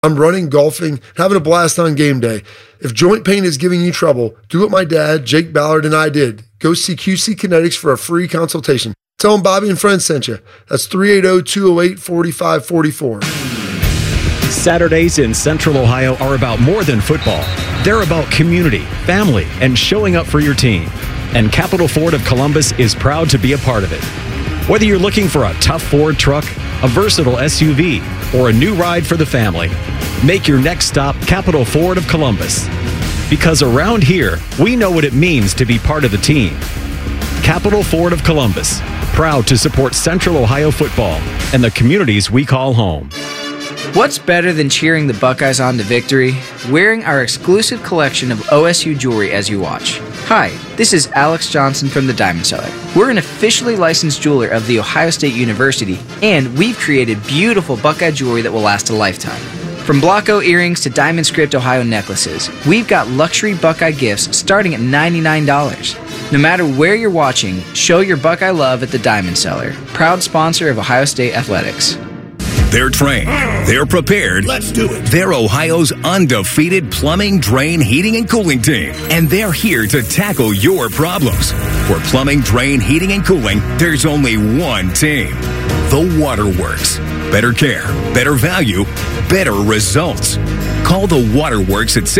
I'm running, golfing, having a blast on game day. If joint pain is giving you trouble, do what my dad, Jake Ballard, and I did. Go see QC Kinetics for a free consultation. Tell them Bobby and friends sent you. That's 380-208-4544. Saturdays in Central Ohio are about more than football. They're about community, family, and showing up for your team. And Capital Ford of Columbus is proud to be a part of it. Whether you're looking for a tough Ford truck, a versatile SUV, or a new ride for the family, make your next stop Capital Ford of Columbus. Because around here, we know what it means to be part of the team. Capital Ford of Columbus, proud to support Central Ohio football and the communities we call home. What's better than cheering the Buckeyes on to victory? Wearing our exclusive collection of OSU jewelry as you watch. Hi, this is Alex Johnson from the Diamond Cellar. We're an officially licensed jeweler of The Ohio State University, and we've created beautiful Buckeye jewelry that will last a lifetime. From Blocko earrings to Diamond Script Ohio necklaces, we've got luxury Buckeye gifts starting at $99. No matter where you're watching, show your Buckeye love at the Diamond Cellar, proud sponsor of Ohio State Athletics. They're trained. They're prepared. Let's do it. They're Ohio's undefeated plumbing, drain, heating, and cooling team. And they're here to tackle your problems. For plumbing, drain, heating, and cooling, there's only one team. The Waterworks. Better care, better value, better results. Call the Waterworks at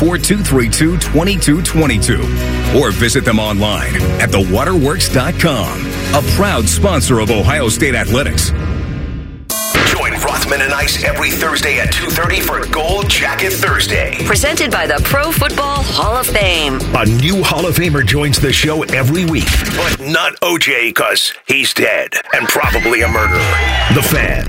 614-232-2222 or visit them online at thewaterworks.com. A proud sponsor of Ohio State Athletics. Join Rothman and Ice every Thursday at 2:30 for Gold Jacket Thursday. Presented by the Pro Football Hall of Fame. A new Hall of Famer joins the show every week, but not OJ because he's dead and probably a murderer. The Fan.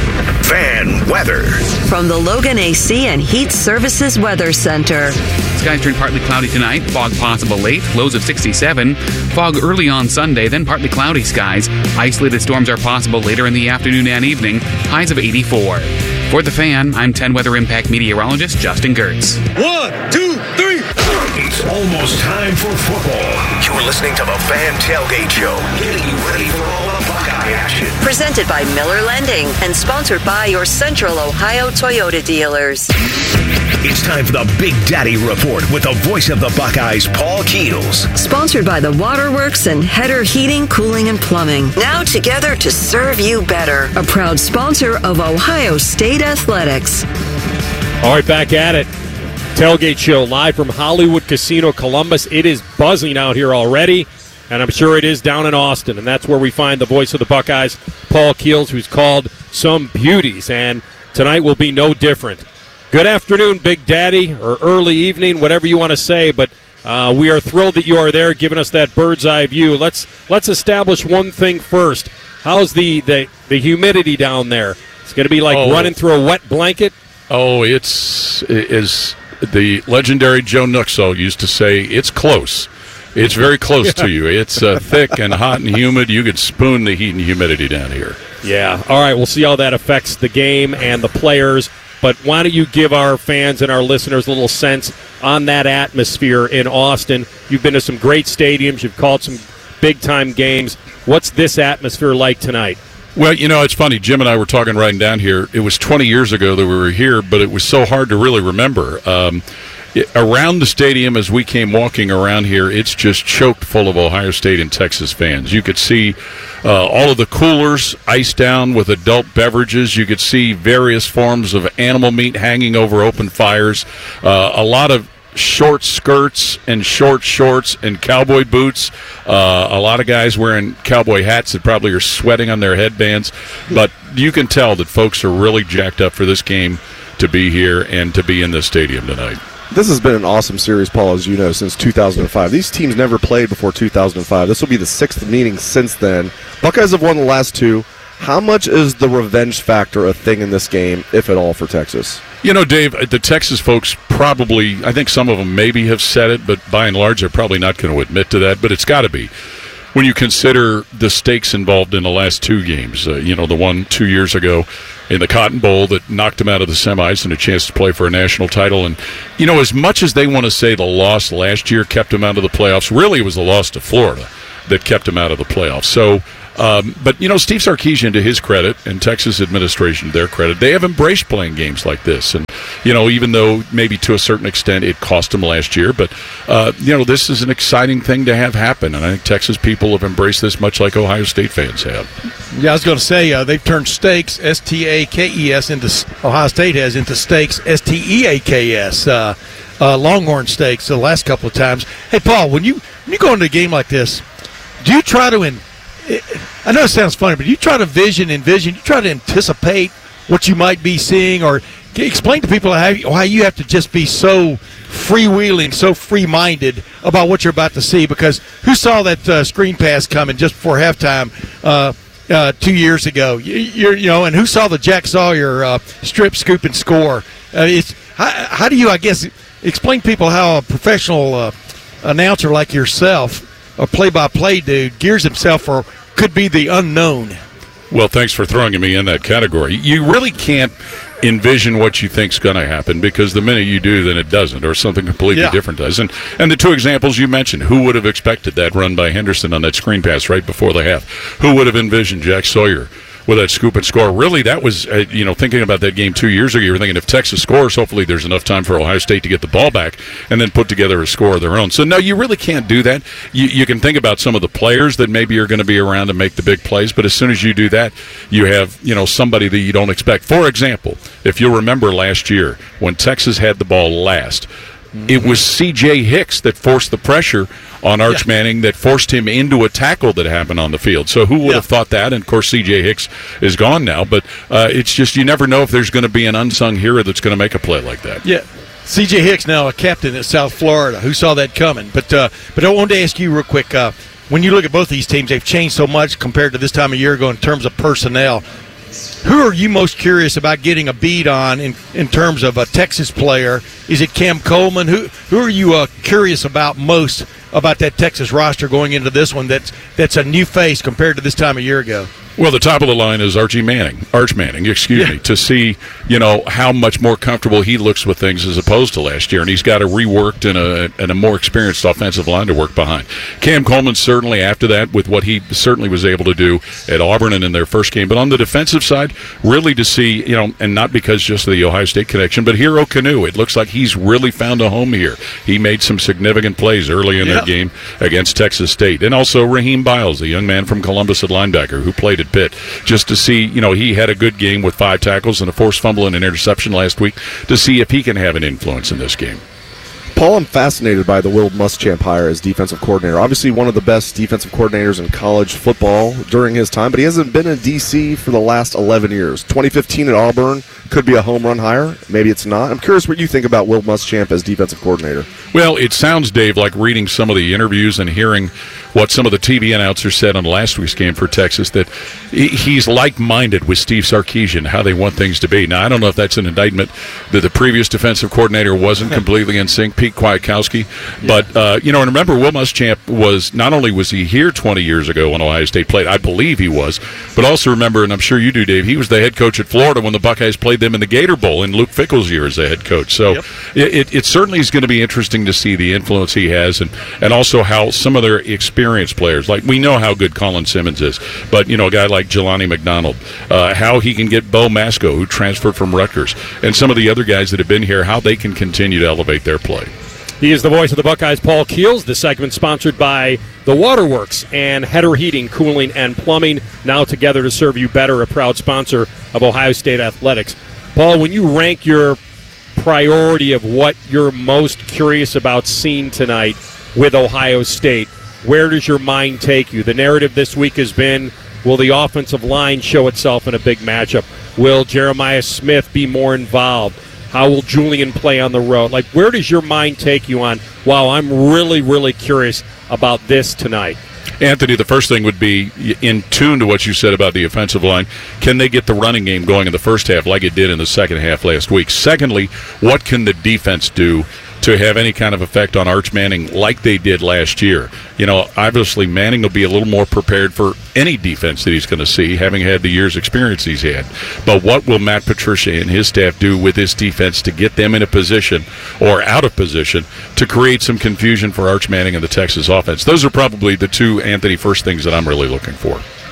Fan weather. From the Logan AC and Heat Services Weather Center. Skies turn partly cloudy tonight. Fog possible late. Lows of 67. Fog early on Sunday, then partly cloudy skies. Isolated storms are possible later in the afternoon and evening. Highs of 84. For The Fan, I'm 10 Weather Impact meteorologist Justin Gertz. 1, 2, 3. It's almost time for football. You're listening to the Fan Tailgate Show, getting you ready for all the Buckeye action. Presented by Miller Lending and sponsored by your Central Ohio Toyota dealers. It's time for the Big Daddy Report with the voice of the Buckeyes, Paul Keels. Sponsored by the Waterworks and Header Heating, Cooling, and Plumbing. Now together to serve you better. A proud sponsor of Ohio State Athletics. All right, back at it. Tailgate Show live from Hollywood Casino Columbus. It is buzzing out here already, and I'm sure it is down in Austin. And that's where we find the voice of the Buckeyes, Paul Keels, who's called some beauties. And tonight will be no different. Good afternoon, Big Daddy, or early evening, whatever you want to say, but we are thrilled that you are there giving us that bird's eye view. Let's establish one thing first. How's the humidity down there? It's going to be like running through a wet blanket? Oh, it is the legendary Joe Nuxo used to say, it's close. It's very close to you. It's thick and hot and humid. You could spoon the heat and humidity down here. Yeah. All right, we'll see how that affects the game and the players. But why don't you give our fans and our listeners a little sense on that atmosphere in Austin? You've been to some great stadiums. You've called some big-time games. What's this atmosphere like tonight? Well, you know, it's funny. Jim and I were talking riding down here. It was 20 years ago that we were here, but it was so hard to really remember. Around the stadium, as we came walking around here, it's just choked full of Ohio State and Texas fans. You could see all of the coolers iced down with adult beverages. You could see various forms of animal meat hanging over open fires. A lot of short skirts and short shorts and cowboy boots. A lot of guys wearing cowboy hats that probably are sweating on their headbands. But you can tell that folks are really jacked up for this game to be here and to be in this stadium tonight. This has been an awesome series, Paul, as you know, since 2005. These teams never played before 2005. This will be the sixth meeting since then. Buckeyes have won the last two. How much is the revenge factor a thing in this game, if at all, for Texas? You know, Dave, the Texas folks probably, I think some of them maybe have said it, but by and large they're probably not going to admit to that, but it's got to be. When you consider the stakes involved in the last two games, the one 2 years ago in the Cotton Bowl that knocked them out of the semis and a chance to play for a national title. And, as much as they want to say the loss last year kept them out of the playoffs, really it was the loss to Florida that kept them out of the playoffs. So But, Steve Sarkisian, to his credit, and Texas administration, to their credit, they have embraced playing games like this. And, even though maybe to a certain extent it cost them last year, but, this is an exciting thing to have happen. And I think Texas people have embraced this much like Ohio State fans have. Yeah, I was going to say, they've turned Stakes, S-T-A-K-E-S, Ohio State has into Stakes, S-T-E-A-K-S, Longhorn Stakes the last couple of times. Hey, Paul, when you go into a game like this, do you try to I know it sounds funny, but you try to envision, you try to anticipate what you might be seeing, or explain to people how you have to just be so freewheeling, so free-minded about what you're about to see, because who saw that screen pass coming just before halftime 2 years ago? And who saw the Jack Sawyer strip, scoop, and score? How do you, I guess, explain to people how a professional announcer like yourself, a play-by-play dude, gears himself for could be the unknown? Well, thanks for throwing me in that category. You really can't envision what you think's going to happen, because the minute you do, then it doesn't, or something completely different does. And the two examples you mentioned, who would have expected that run by Henderson on that screen pass right before the half? Who would have envisioned Jack Sawyer with that scoop and score? Really, that was, thinking about that game 2 years ago, you were thinking if Texas scores, hopefully there's enough time for Ohio State to get the ball back and then put together a score of their own. So, no, you really can't do that. You can think about some of the players that maybe are going to be around and make the big plays, but as soon as you do that, you have, somebody that you don't expect. For example, if you'll remember last year when Texas had the ball last, it was C.J. Hicks that forced the pressure on Arch Manning, that forced him into a tackle that happened on the field. So who would have thought that? And, of course, C.J. Hicks is gone now. But it's just you never know if there's going to be an unsung hero that's going to make a play like that. Yeah. C.J. Hicks now a captain at South Florida. Who saw that coming? But I wanted to ask you real quick, when you look at both these teams, they've changed so much compared to this time a year ago in terms of personnel. Who are you most curious about getting a beat on in terms of a Texas player? Is it Cam Coleman? Who are you curious about most about that Texas roster going into this one that's a new face compared to this time a year ago? Well, the top of the line is Arch Manning, to see, how much more comfortable he looks with things as opposed to last year. And he's got a reworked and a more experienced offensive line to work behind. Cam Coleman certainly after that with what he certainly was able to do at Auburn and in their first game. But on the defensive side, really to see, and not because just of the Ohio State connection, but Hero Kanu, it looks like he's really found a home here. He made some significant plays early in that game against Texas State. And also Raheem Biles, the young man from Columbus at linebacker who played at Pitt, just to see, he had a good game with 5 tackles and a forced fumble and an interception last week, to see if he can have an influence in this game. Paul, I'm fascinated by the Will Muschamp hire as defensive coordinator. Obviously one of the best defensive coordinators in college football during his time, but he hasn't been in D.C. for the last 11 years. 2015 at Auburn could be a home run hire. Maybe it's not. I'm curious what you think about Will Muschamp as defensive coordinator. Well, it sounds, Dave, like reading some of the interviews and hearing what some of the TV announcers said on last week's game for Texas, that he's like-minded with Steve Sarkisian, how they want things to be. Now, I don't know if that's an indictment that the previous defensive coordinator wasn't completely in sync, Pete Kwiatkowski. But, and remember, Will Muschamp was, not only was he here 20 years ago when Ohio State played, I believe he was, but also remember, and I'm sure you do, Dave, he was the head coach at Florida when the Buckeyes played them in the Gator Bowl in Luke Fickell's year as the head coach. So it certainly is going to be interesting to see the influence he has, and also how some of their experienced players, like we know how good Colin Simmons is, but a guy like Jelani McDonald, how he can get Bo Masco, who transferred from Rutgers, and some of the other guys that have been here, how they can continue to elevate their play. He is the voice of the Buckeyes, Paul Keels. This segment sponsored by The Waterworks and Header Heating, Cooling, and Plumbing, now together to serve you better, a proud sponsor of Ohio State Athletics. Paul, when you rank your priority of what you're most curious about seeing tonight with Ohio State, where does your mind take you? The narrative this week has been, will the offensive line show itself in a big matchup? Will Jeremiah Smith be more involved? How will Julian play on the road? Like, where does your mind take you on, wow, I'm really, really curious about this tonight? Anthony, the first thing would be in tune to what you said about the offensive line. Can they get the running game going in the first half like it did in the second half last week? Secondly, what can the defense do to have any kind of effect on Arch Manning like they did last year? Obviously Manning will be a little more prepared for any defense that he's going to see, having had the year's experience he's had. But what will Matt Patricia and his staff do with this defense to get them in a position or out of position to create some confusion for Arch Manning and the Texas offense? Those are probably the two, Anthony, first things that I'm really looking for.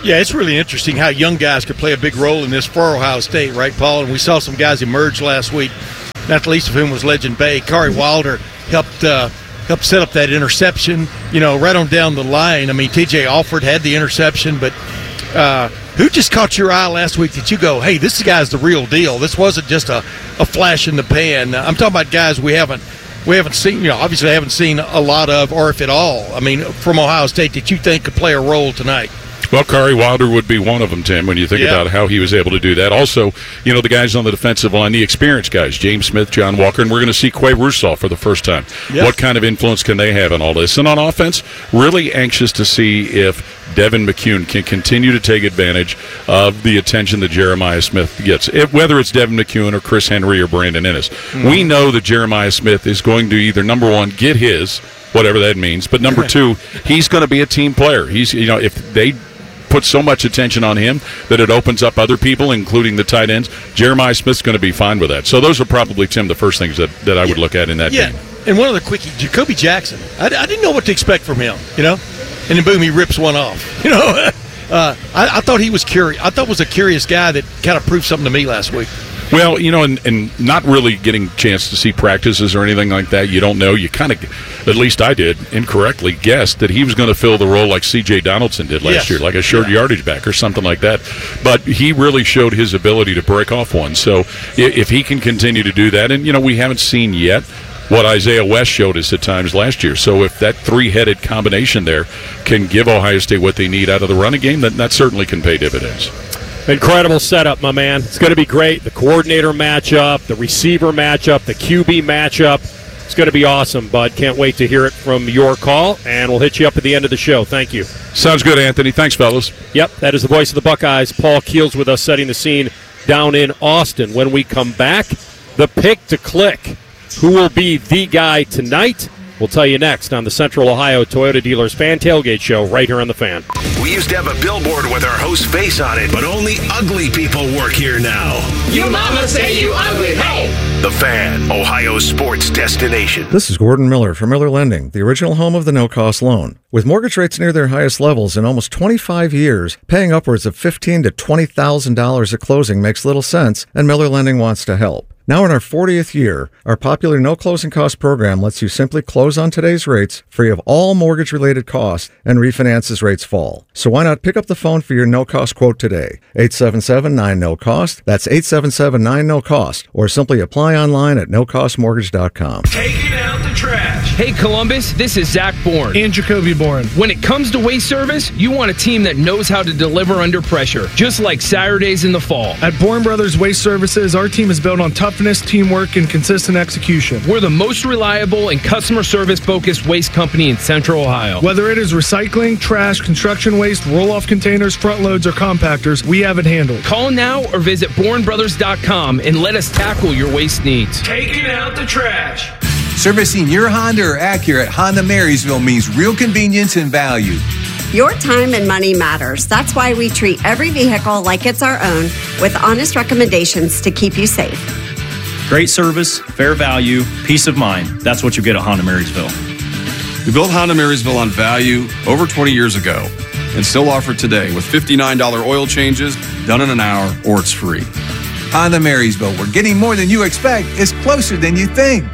Yeah, it's really interesting how young guys could play a big role in this for Ohio State, right, Paul? And we saw some guys emerge last week, not the least of whom was Legend Bay. Kari Wilder helped set up that interception, right on down the line. I mean, TJ Alford had the interception, but who just caught your eye last week that you go, hey, this guy's the real deal? This wasn't just a flash in the pan. I'm talking about guys we haven't seen, obviously haven't seen a lot of, or if at all. I mean, from Ohio State that you think could play a role tonight. Well, Kari Wilder would be one of them, Tim, when you think about how he was able to do that. Also, the guys on the defensive line, the experienced guys, James Smith, John Walker, and we're going to see Quay Russaw for the first time. Yep. What kind of influence can they have in all this? And on offense, really anxious to see if Devin McCune can continue to take advantage of the attention that Jeremiah Smith gets, whether it's Devin McCune or Chris Henry or Brandon Ennis. Mm-hmm. We know that Jeremiah Smith is going to either, number one, get his, whatever that means, but number two, he's going to be a team player. He's, if they put so much attention on him that it opens up other people, including the tight ends, Jeremiah Smith's going to be fine with that. So those are probably, Tim, the first things that I would look at in that game. And one other quickie, Jacoby Jackson. I didn't know what to expect from him, and then boom, he rips one off. I thought he was curious. I thought was a curious guy that kind of proved something to me last week. Well, and not really getting a chance to see practices or anything like that, you don't know. You kind of, at least I did, incorrectly guessed that he was going to fill the role like C.J. Donaldson did last year, like a short yardage back or something like that. But he really showed his ability to break off one. So if he can continue to do that, and, we haven't seen yet what Isaiah West showed us at times last year. So if that three-headed combination there can give Ohio State what they need out of the running game, then that certainly can pay dividends. Incredible setup, my man. It's going to be great. The coordinator matchup, the receiver matchup, the QB matchup. It's going to be awesome, bud. Can't wait to hear it from your call, and we'll hit you up at the end of the show. Thank you. Sounds good, Anthony. Thanks, fellas. Yep, that is the voice of the Buckeyes. Paul Keels with us, setting the scene down in Austin. When we come back, the pick to click. Who will be the guy tonight? We'll tell you next on the Central Ohio Toyota Dealers Fan Tailgate Show right here on The Fan. We used to have a billboard with our host's face on it, but only ugly people work here now. You mama say you ugly, hey! The Fan, Ohio's sports destination. This is Gordon Miller from Miller Lending, the original home of the no-cost loan. With mortgage rates near their highest levels in almost 25 years, paying upwards of $15,000 to $20,000 at closing makes little sense, and Miller Lending wants to help. Now in our 40th year, our popular no closing cost program lets you simply close on today's rates, free of all mortgage-related costs, and refinance as rates fall. So why not pick up the phone for your no-cost quote today? 877-9-NO-COST. That's 877-9-NO-COST. Or simply apply online at nocostmortgage.com. Taking out the trash. Hey, Columbus, this is Zach Bourne. And Jacoby Bourne. When it comes to waste service, you want a team that knows how to deliver under pressure, just like Saturdays in the fall. At Bourne Brothers Waste Services, our team is built on toughness, teamwork, and consistent execution. We're the most reliable and customer service-focused waste company in Central Ohio. Whether it is recycling, trash, construction waste, roll-off containers, front loads, or compactors, we have it handled. Call now or visit BourneBrothers.com and let us tackle your waste needs. Taking out the trash. Servicing your Honda or Acura at Honda Marysville means real convenience and value. Your time and money matters. That's why we treat every vehicle like it's our own with honest recommendations to keep you safe. Great service, fair value, peace of mind. That's what you get at Honda Marysville. We built Honda Marysville on value over 20 years ago and still offer it today with $59 oil changes done in an hour or it's free. Honda Marysville, where getting more than you expect is closer than you think.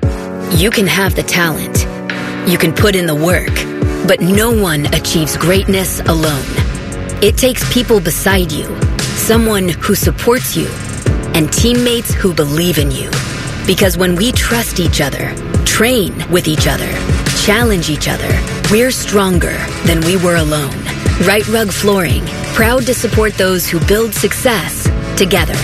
You can have the talent. You can put in the work. But no one achieves greatness alone. It takes people beside you, someone who supports you, and teammates who believe in you. Because when we trust each other, train with each other, challenge each other, we're stronger than we were alone. Right Rug Flooring, proud to support those who build success together.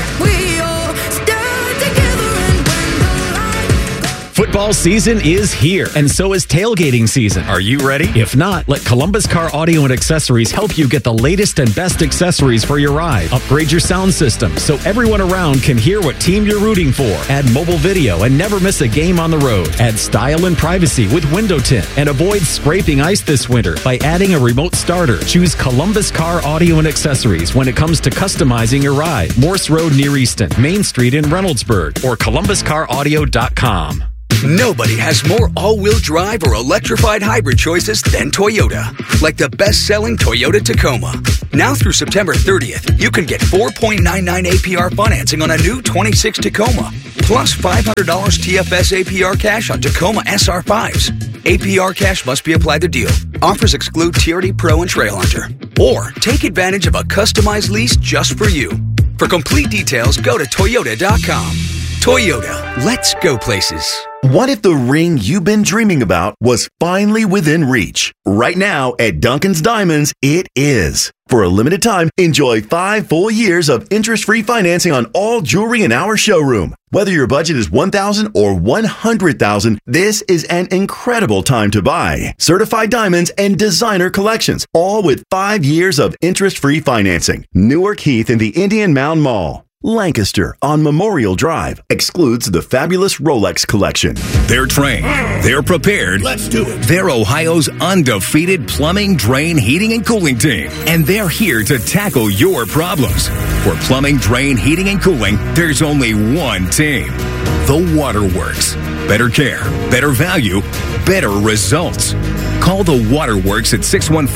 Football season is here, and so is tailgating season. Are you ready? If not, let Columbus Car Audio and Accessories help you get the latest and best accessories for your ride. Upgrade your sound system so everyone around can hear what team you're rooting for. Add mobile video and never miss a game on the road. Add style and privacy with window tint, and avoid scraping ice this winter by adding a remote starter. Choose Columbus Car Audio and Accessories when it comes to customizing your ride. Morse Road near Easton, Main Street in Reynoldsburg, or columbuscaraudio.com. Nobody has more all-wheel drive or electrified hybrid choices than Toyota. Like the best-selling Toyota Tacoma. Now through September 30th, you can get 4.99 APR financing on a new 26 Tacoma, plus $500 TFS APR cash on Tacoma SR5s. APR cash must be applied to deal. Offers exclude TRD Pro and Trail Hunter. Or take advantage of a customized lease just for you. For complete details, go to Toyota.com. Toyota, let's go places. What if the ring you've been dreaming about was finally within reach? Right now at Duncan's Diamonds, it is. For a limited time, enjoy 5 full years of interest-free financing on all jewelry in our showroom. Whether your budget is $1,000 or $100,000, this is an incredible time to buy. Certified diamonds and designer collections, all with 5 years of interest-free financing. Newark Heath in the Indian Mound Mall. Lancaster on Memorial Drive excludes the fabulous Rolex collection. They're trained. They're prepared. Let's do it. They're Ohio's undefeated plumbing, drain, heating, and cooling team. And they're here to tackle your problems. For plumbing, drain, heating, and cooling, there's only one team. The Waterworks. Better care, better value, better results. Call the Waterworks at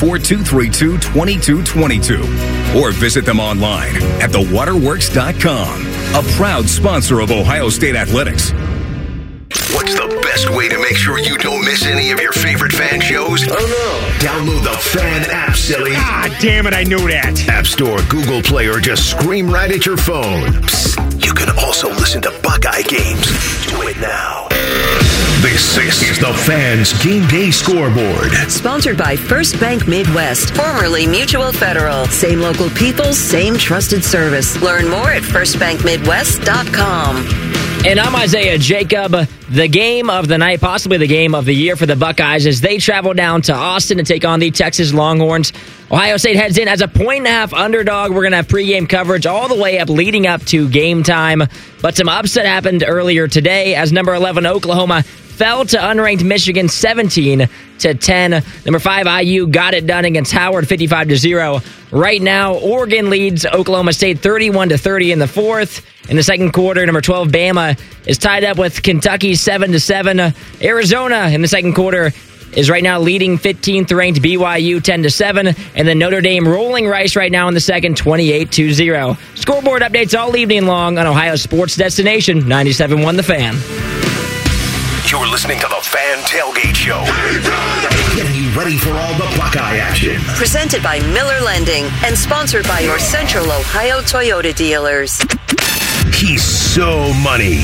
614-232-2222 or visit them online at thewaterworks.com. A proud sponsor of Ohio State Athletics. What's the best way to make sure you don't miss any of your favorite fan shows? Oh no. Download the Fan app, silly. Ah, damn it, I knew that. App Store, Google Play, or just scream right at your phone. Psst, you can also listen to Buckeye games. Do it now. This is the Fans Game Day Scoreboard. Sponsored by First Bank Midwest, formerly Mutual Federal. Same local people, same trusted service. Learn more at firstbankmidwest.com. And I'm Isaiah Jacob. The game of the night, possibly the game of the year for the Buckeyes as they travel down to Austin to take on the Texas Longhorns. Ohio State heads in as a 1.5-point underdog. We're going to have pregame coverage all the way up leading up to game time. But some upset happened earlier today as number 11 Oklahoma fell to unranked Michigan 17-10. Number 5 IU got it done against Howard 55-0. Right now, Oregon leads Oklahoma State 31-30 in the fourth. In the second quarter, number 12 Bama is tied up with Kentucky 7-7. Arizona in the second quarter is right now leading 15th ranked BYU 10-7, and then Notre Dame rolling Rice right now in the second 28-0. Scoreboard updates all evening long on Ohio Sports Destination 97.1 The Fan. You're listening to the Fan Tailgate Show. Getting you ready for all the Buckeye action. Presented by Miller Lending and sponsored by your Central Ohio Toyota dealers. He's so money.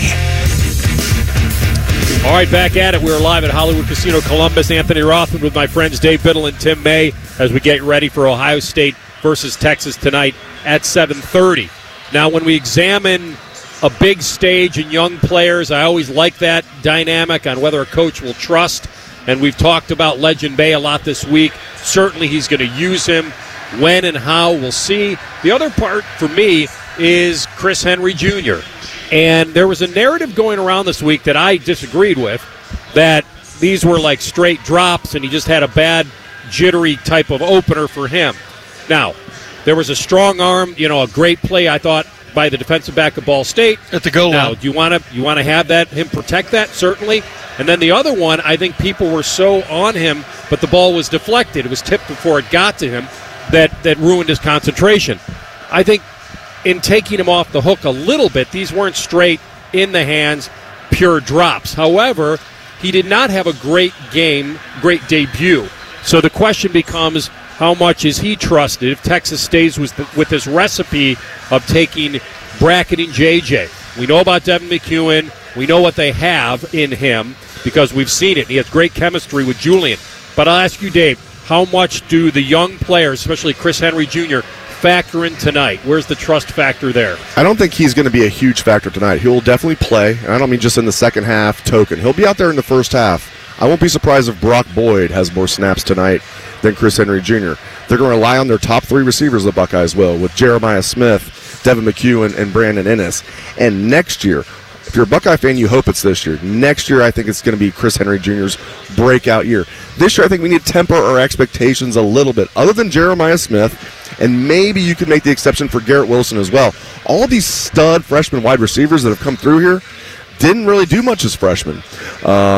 All right, back at it. We're live at Hollywood Casino Columbus. Anthony Rothman with my friends Dave Biddle and Tim May as we get ready for Ohio State versus Texas tonight at 7:30. Now, when we examine a big stage and young players, I always like that dynamic on whether a coach will trust. And we've talked about Legend Bay a lot this week. Certainly he's going to use him. When and how, we'll see. The other part for me is Chris Henry Jr. And there was a narrative going around this week that I disagreed with, that these were like straight drops and he just had a bad, jittery type of opener for him. Now, there was a strong arm, a great play, I thought, by the defensive back of Ball State at the goal line. Now, do you want to have him protect that? Certainly. And then the other one, I think people were so on him, but the ball was deflected. It was tipped before it got to him that ruined his concentration. I think in taking him off the hook a little bit, these weren't straight in the hands, pure drops. However, he did not have a great game, great debut. So the question becomes, how much is he trusted if Texas stays with this recipe of bracketing J.J.? We know about Devin McEwen. We know what they have in him because we've seen it. He has great chemistry with Julian. But I'll ask you, Dave, how much do the young players, especially Chris Henry Jr., factor in tonight? Where's the trust factor there? I don't think he's going to be a huge factor tonight. He'll definitely play, and I don't mean just in the second half token. He'll be out there in the first half. I won't be surprised if Brock Boyd has more snaps tonight than Chris Henry Jr. They're going to rely on their top 3 receivers, the Buckeyes will, with Jeremiah Smith, Devin McEwen, and Brandon Ennis. And next year, if you're a Buckeye fan, you hope it's this year. Next year, I think it's going to be Chris Henry Jr.'s breakout year. This year, I think we need to temper our expectations a little bit. Other than Jeremiah Smith, and maybe you could make the exception for Garrett Wilson as well. All of these stud freshman wide receivers that have come through here didn't really do much as freshmen.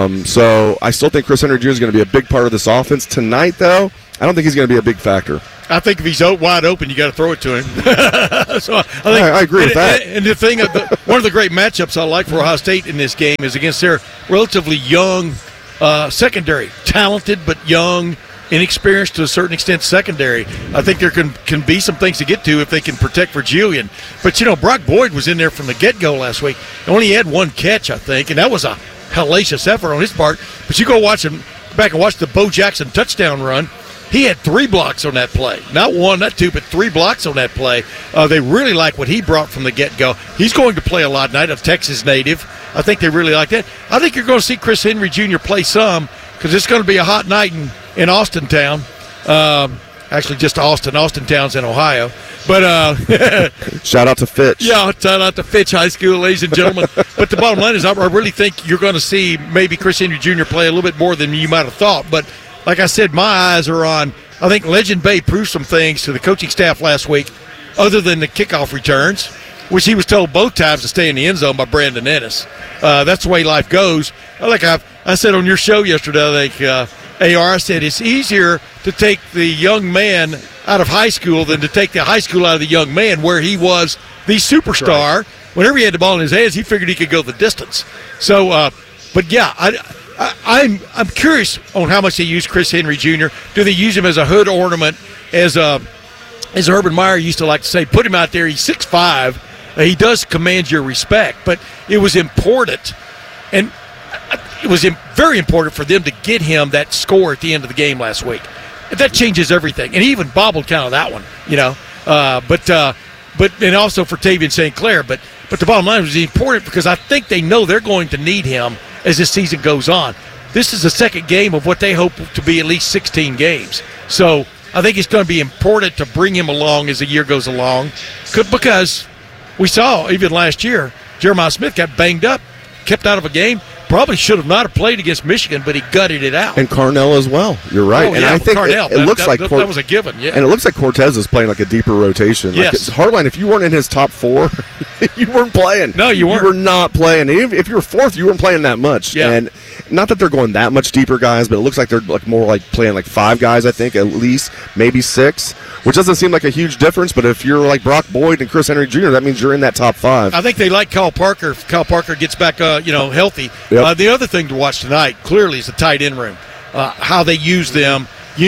So I still think Chris Henry Jr. is going to be a big part of this offense. Tonight, though, I don't think he's going to be a big factor. I think if he's wide open, you got to throw it to him. So I agree with that. And the thing, one of the great matchups I like for Ohio State in this game is against their relatively young secondary, talented but young, inexperienced to a certain extent secondary. I think there can be some things to get to if they can protect Virgilian. But, Brock Boyd was in there from the get-go last week. Only had one catch, I think, and that was a hellacious effort on his part. But you go back and watch the Bo Jackson touchdown run. He had 3 blocks on that play. Not 1, not 2, but 3 blocks on that play. They really like what he brought from the get-go. He's going to play a lot tonight, a Texas native. I think they really like that. I think you're going to see Chris Henry Jr. play some because it's going to be a hot night in Austin Town. Actually, just Austin Town's in Ohio. But shout out to Fitch. Yeah, shout out to Fitch High School, ladies and gentlemen. But the bottom line is I really think you're going to see maybe Chris Henry Jr. play a little bit more than you might have thought. But like I said, my eyes are on, I think Legend Bay proved some things to the coaching staff last week other than the kickoff returns, which he was told both times to stay in the end zone by Brandon Ennis. That's the way life goes. Like I said on your show yesterday, I think, AR, I said it's easier to take the young man out of high school than to take the high school out of the young man, where he was the superstar. Right. Whenever he had the ball in his hands, he figured he could go the distance. So, but yeah, I'm curious on how much they use Chris Henry Jr. Do they use him as a hood ornament, as Urban Meyer used to like to say, put him out there, he's 6'5", he does command your respect, but it was important, and it was very important for them to get him that score at the end of the game last week. That changes everything, and he even bobbled kind of that one, but and also for Tavian St. Clair, but the bottom line was important because I think they know they're going to need him as this season goes on. This is the second game of what they hope to be at least 16 games. So I think it's going to be important to bring him along as the year goes along, because we saw even last year Jeremiah Smith got banged up, kept out of a game. Probably should have not have played against Michigan, but he gutted it out. And Carnell as well. You're right. Oh, and yeah, I think Carnell, it looks like that was a given. Yeah. And it looks like Cortez is playing like a deeper rotation. Yes. Like Hardline, if you weren't in his top 4, you weren't playing. No, you weren't. You were not playing. And even if you were 4th, you weren't playing that much. Yeah. And not that they're going that much deeper guys, but it looks like they're like more like playing like 5 guys, I think, at least, maybe 6, which doesn't seem like a huge difference. But if you're like Brock Boyd and Chris Henry Jr., that means you're in that top 5. I think they like Kyle Parker. If Kyle Parker gets back, healthy. Yep. The other thing to watch tonight clearly is the tight end room. How they use them.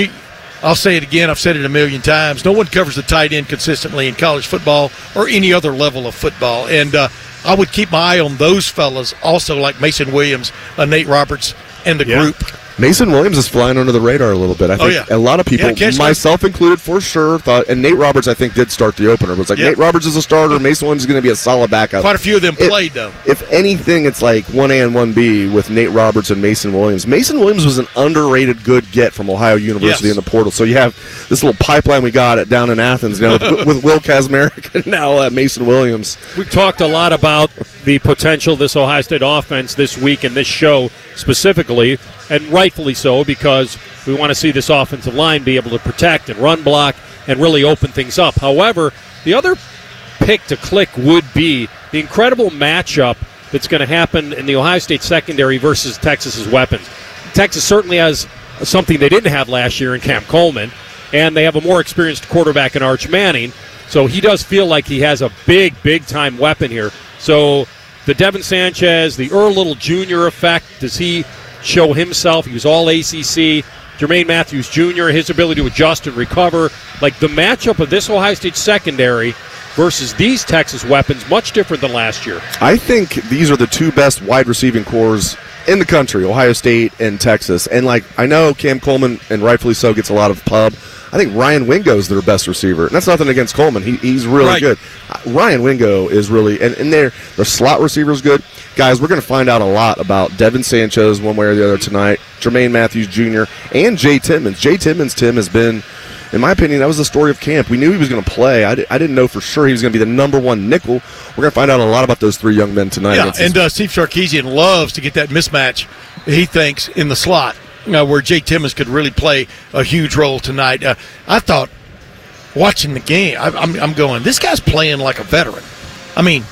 I'll say it again. I've said it a million times. No one covers the tight end consistently in college football or any other level of football. And I would keep my eye on those fellas also, like Mason Williams, Nate Roberts, and the group. Mason Williams is flying under the radar a little bit. I think a lot of people, myself included for sure, thought, and Nate Roberts I think did start the opener. It was like Nate Roberts is a starter, Mason Williams is going to be a solid backup. Quite a few of them played, though. If anything, it's like 1A and 1B with Nate Roberts and Mason Williams. Mason Williams was an underrated good get from Ohio University in the portal. So you have this little pipeline we got down in Athens now with Will Kazmarek and now Mason Williams. We've talked a lot about the potential of this Ohio State offense this week and this show specifically, and rightfully so, because we want to see this offensive line be able to protect and run block and really open things up. However, the other pick to click would be the incredible matchup that's going to happen in the Ohio State secondary versus Texas's weapons. Texas certainly has something they didn't have last year in Cam Coleman, and they have a more experienced quarterback in Arch Manning, so he does feel like he has a big-time weapon here. So the Devin Sanchez, the Earl Little Jr. effect, does he show himself? He was all ACC. Jermaine Matthews Jr., his ability to adjust and recover. Like the matchup of this Ohio State secondary versus these Texas weapons, much different than last year. I think these are the 2 best wide receiving cores in the country, Ohio State and Texas. And like I know Cam Coleman, and rightfully so, gets a lot of pub. I think Ryan Wingo's their best receiver. And that's nothing against Coleman. He's really good. Ryan Wingo is really, and their slot receiver's good. Guys, we're going to find out a lot about Devin Sanchez one way or the other tonight, Jermaine Matthews Jr., and Jay Timmons. Jay Timmons, Tim, has been, in my opinion, that was the story of camp. We knew he was going to play. I didn't know for sure he was going to be the number 1 nickel. We're going to find out a lot about those 3 young men tonight. Yeah, and Steve Sarkisian loves to get that mismatch, he thinks, in the slot, where Jay Timmons could really play a huge role tonight. I thought, watching the game, I'm going, this guy's playing like a veteran. I mean,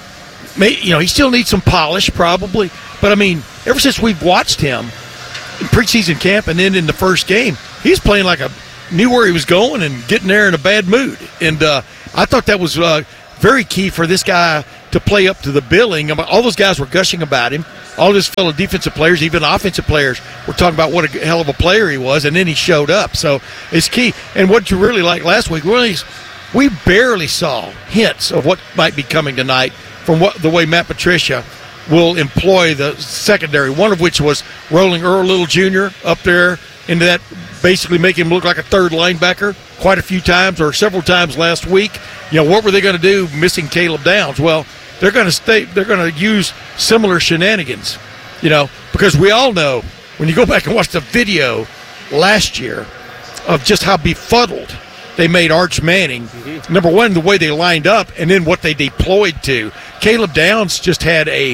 he still needs some polish probably, but I mean, ever since we've watched him in preseason camp and then in the first game, he's playing like knew where he was going and getting there in a bad mood. And I thought that was very key for this guy to play up to the billing. All those guys were gushing about him. All his fellow defensive players, even offensive players, were talking about what a hell of a player he was, and then he showed up. So it's key. And what you really liked last week, we barely saw hints of what might be coming tonight from the way Matt Patricia will employ the secondary, one of which was rolling Earl Little Jr. up there into that, basically making him look like a third linebacker quite a few times or several times last week. What were they going to do missing Caleb Downs? Well, they're going to use similar shenanigans, because we all know when you go back and watch the video last year of just how befuddled they made Arch Manning. Mm-hmm. Number one, the way they lined up, and then what they deployed to. Caleb Downs just had a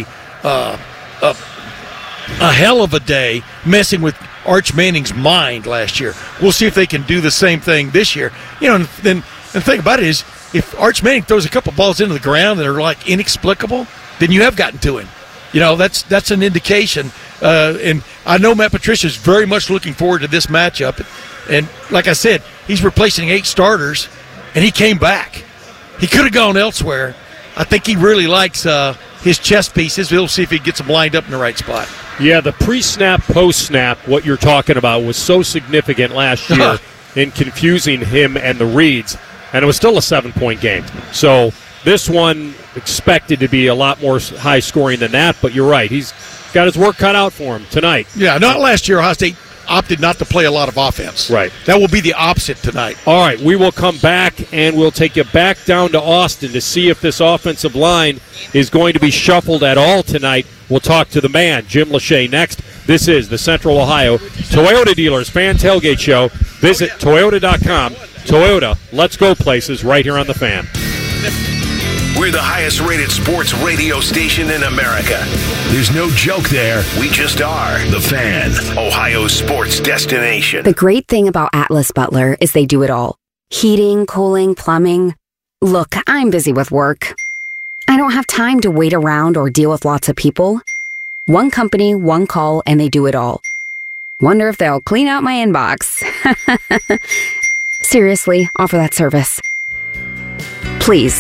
hell of a day messing with Arch Manning's mind last year. We'll see if they can do the same thing this year. And the thing about it is, if Arch Manning throws a couple balls into the ground that are like inexplicable, then you have gotten to him. That's an indication. And I know Matt Patricia is very much looking forward to this matchup. And like I said, he's replacing 8 starters, and he came back. He could have gone elsewhere. I think he really likes his chess pieces. We'll see if he gets them lined up in the right spot. Yeah, the pre-snap, post-snap, what you're talking about, was so significant last year in confusing him and the reads, and it was still a 7-point game. So this one expected to be a lot more high-scoring than that, but you're right. He's got his work cut out for him tonight. Yeah, not last year. Ohio State opted not to play a lot of offense. Right. That will be the opposite tonight. All right, we will come back, and we'll take you back down to Austin to see if this offensive line is going to be shuffled at all tonight. We'll talk to the man, Jim Lachey, next. This is the Central Ohio Toyota Dealers Fan Tailgate Show. Visit Toyota.com. Toyota, let's go places right here on The Fan. We're the highest-rated sports radio station in America. There's no joke there. We just are. The Fan, Ohio's sports destination. The great thing about Atlas Butler is they do it all. Heating, cooling, plumbing. Look, I'm busy with work. I don't have time to wait around or deal with lots of people. One company, one call, and they do it all. Wonder if they'll clean out my inbox. Seriously, offer that service. Please.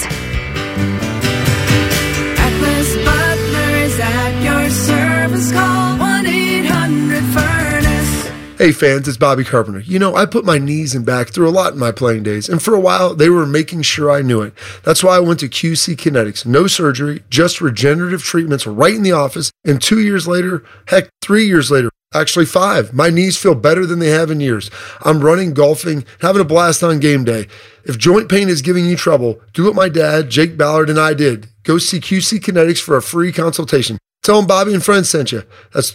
Atlas Butler is at your service. Call 1-800-FURNACE. Hey fans, it's Bobby Carpenter. I put my knees and back through a lot in my playing days, and for a while, they were making sure I knew it. That's why I went to QC Kinetics. No surgery, just regenerative treatments right in the office, and 2 years later, 3 years later, actually 5, my knees feel better than they have in years. I'm running, golfing, having a blast on game day. If joint pain is giving you trouble, do what my dad, Jake Ballard, and I did. Go see QC Kinetics for a free consultation. Tell them Bobby and friends sent you. That's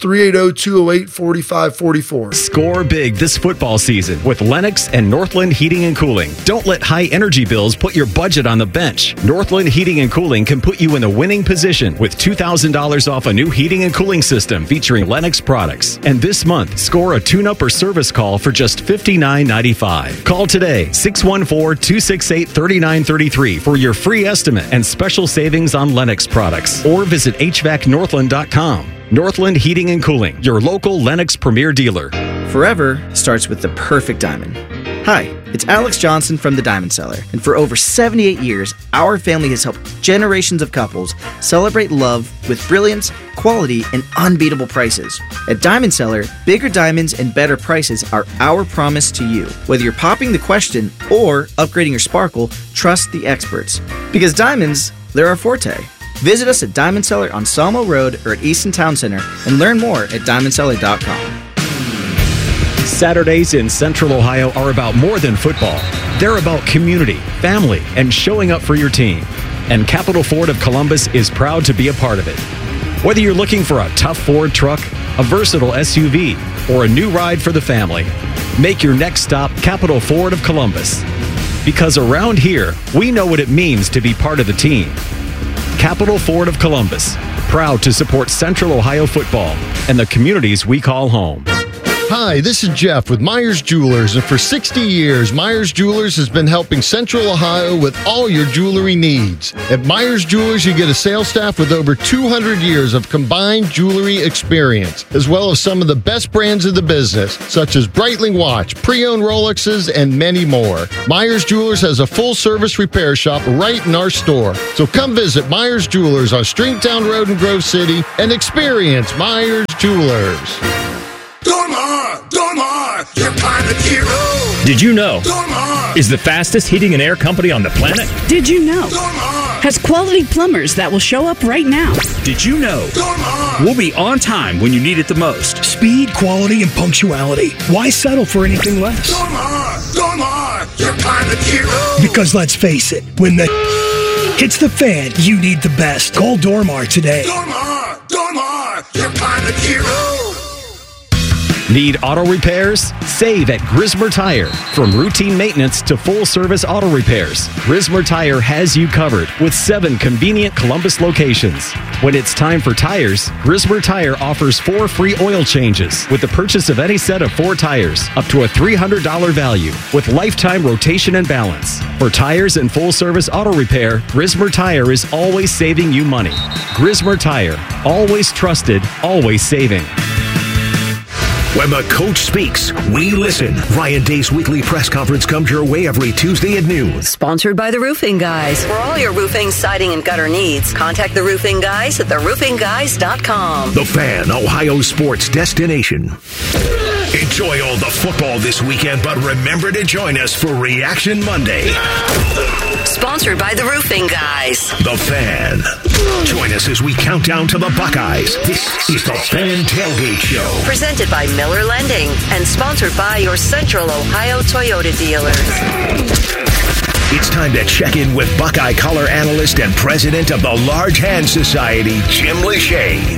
380-208-4544. Score big this football season with Lennox and Northland Heating and Cooling. Don't let high energy bills put your budget on the bench. Northland Heating and Cooling can put you in a winning position with $2,000 off a new heating and cooling system featuring Lennox products. And this month, score a tune-up or service call for just $59.95. Call today, 614-268-3933 for your free estimate and special savings on Lennox products. Or visit HVACNorthland.com. Northland Heating and Cooling, your local Lennox premier dealer. Forever starts with the perfect diamond. Hi, it's Alex Johnson from the Diamond Cellar, and for over 78 years, our family has helped generations of couples celebrate love with brilliance, quality, and unbeatable prices. At Diamond Cellar, bigger diamonds and better prices are our promise to you. Whether you're popping the question or upgrading your sparkle, trust the experts. Because diamonds, they're our forte. Visit us at Diamond Cellar on Sawmill Road or at Easton Town Center and learn more at diamondcellar.com. Saturdays in Central Ohio are about more than football. They're about community, family, and showing up for your team. And Capital Ford of Columbus is proud to be a part of it. Whether you're looking for a tough Ford truck, a versatile SUV, or a new ride for the family, make your next stop Capital Ford of Columbus. Because around here, we know what it means to be part of the team. Capital Ford of Columbus, proud to support Central Ohio football and the communities we call home. Hi, this is Jeff with Myers Jewelers, and for 60 years, Myers Jewelers has been helping Central Ohio with all your jewelry needs. At Myers Jewelers, you get a sales staff with over 200 years of combined jewelry experience, as well as some of the best brands of the business, such as Breitling Watch, pre-owned Rolexes, and many more. Myers Jewelers has a full-service repair shop right in our store. So come visit Myers Jewelers on Stringtown Road in Grove City and experience Myers Jewelers. Dormar, your pilot hero. Did you know? Dormar is the fastest heating and air company on the planet. Did you know? Dormar has quality plumbers that will show up right now. Did you know? Dormar we'll be on time when you need it the most. Speed, quality, and punctuality. Why settle for anything less? Dormar, your pilot hero. Because let's face it, when the hits the fan, you need the best. Call Dormar today. Dormar, your pilot hero. Need auto repairs? Save at Grismer Tire. From routine maintenance to full-service auto repairs, Grismer Tire has you covered with 7 convenient Columbus locations. When it's time for tires, Grismer Tire offers 4 free oil changes with the purchase of any set of 4 tires, up to a $300 value, with lifetime rotation and balance. For tires and full-service auto repair, Grismer Tire is always saving you money. Grismer Tire, always trusted, always saving. When the coach speaks, we listen. Ryan Day's weekly press conference comes your way every Tuesday at noon. Sponsored by The Roofing Guys. For all your roofing, siding, and gutter needs, contact The Roofing Guys at theroofingguys.com. The Fan, Ohio sports destination. Enjoy all the football this weekend, but remember to join us for Reaction Monday. Sponsored by The Roofing Guys. The Fan. Join us as we count down to the Buckeyes. This is the Fan Tailgate Show. Presented by Miller Lending and sponsored by your Central Ohio Toyota dealers. It's time to check in with Buckeye color analyst and president of the Large Hand Society, Jim Lachey.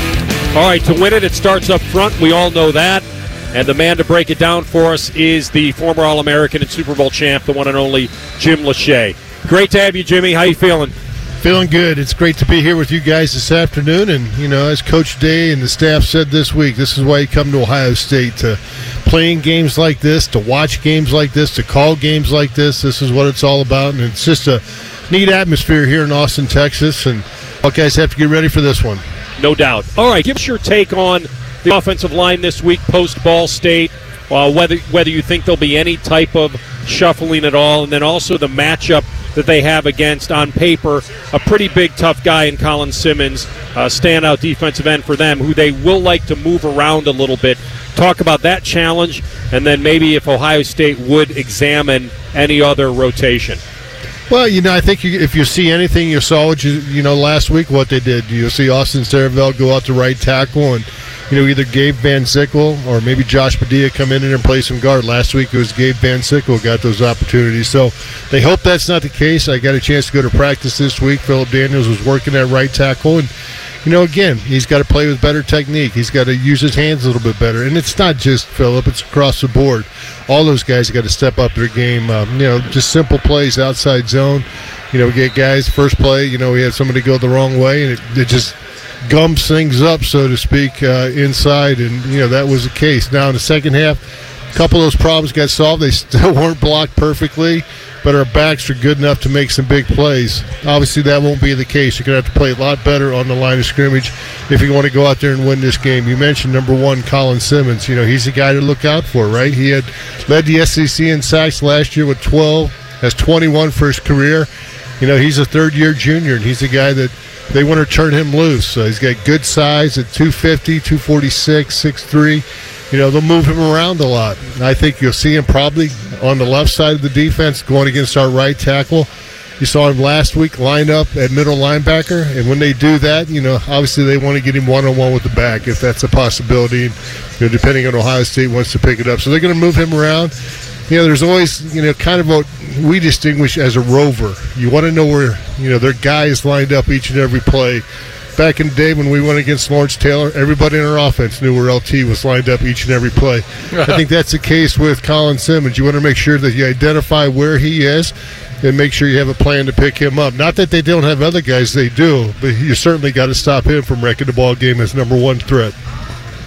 All right, to win it, it starts up front. We all know that. And the man to break it down for us is the former All-American and Super Bowl champ, the one and only Jim Lachey. Great to have you, Jimmy. How you feeling? Feeling good. It's great to be here with you guys this afternoon. And, you know, as Coach Day and the staff said this week, this is why you come to Ohio State, to playing games like this, to watch games like this, to call games like this. This is what it's all about. And it's just a neat atmosphere here in Austin, Texas. And Buckeyes have to get ready for this one. No doubt. All right, give us your take on the offensive line this week post-Ball State, whether you think there'll be any type of shuffling at all, and then also the matchup that they have against, on paper, a pretty big, tough guy in Colin Simmons, standout defensive end for them, who they will like to move around a little bit. Talk about that challenge, and then maybe if Ohio State would examine any other rotation. Well, you know, I think if you see anything, you saw what you know last week what they did. You'll see Austin Saravell go out to right tackle, and you know either Gabe Van Sickle or maybe Josh Padilla come in and play some guard. Last week it was Gabe Van Sickle got those opportunities. So they hope that's not the case. I got a chance to go to practice this week. Phillip Daniels was working at right tackle, and you know, again, he's got to play with better technique. He's got to use his hands a little bit better. And it's not just Phillip, it's across the board. All those guys got to step up their game. You know, just simple plays outside zone. You know, we get guys, first play, you know, we had somebody go the wrong way, and it just gums things up, so to speak, inside. And, you know, that was the case. Now, in the second half, a couple of those problems got solved. They still weren't blocked perfectly, but our backs are good enough to make some big plays. Obviously, that won't be the case. You're going to have to play a lot better on the line of scrimmage if you want to go out there and win this game. You mentioned number 1, Colin Simmons. You know, he's the guy to look out for, right? He had led the SEC in sacks last year with 12, has 21 for his career. You know, he's a third-year junior, and he's a guy that they want to turn him loose. He's got good size at 250, 246, 6'3". You know, they'll move him around a lot. I think you'll see him probably on the left side of the defense going against our right tackle. You saw him last week line up at middle linebacker, and when they do that, you know, obviously they want to get him one-on-one with the back if that's a possibility, you know, depending on Ohio State wants to pick it up. So they're going to move him around. You know, there's always, you know, kind of what we distinguish as a rover. You want to know where, you know, their guys lined up each and every play. Back in the day when we went against Lawrence Taylor, everybody in our offense knew where LT was lined up each and every play. I think that's the case with Colin Simmons. You want to make sure that you identify where he is and make sure you have a plan to pick him up. Not that they don't have other guys, they do, but you certainly got to stop him from wrecking the ball game as number 1 threat.